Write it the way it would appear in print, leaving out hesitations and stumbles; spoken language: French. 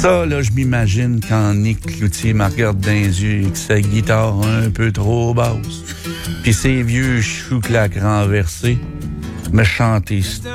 Ça, là, je m'imagine quand Nick Cloutier me regarde dans les yeux avec sa guitare un peu trop basse, puis ses vieux choux claques renversés, me chanter